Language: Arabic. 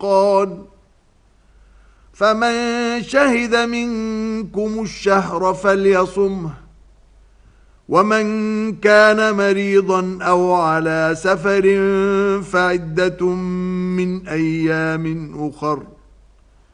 فرقان فمن شهد منكم الشهر فليصمه ومن كان مريضا أو على سفر فعدة من أيام أخر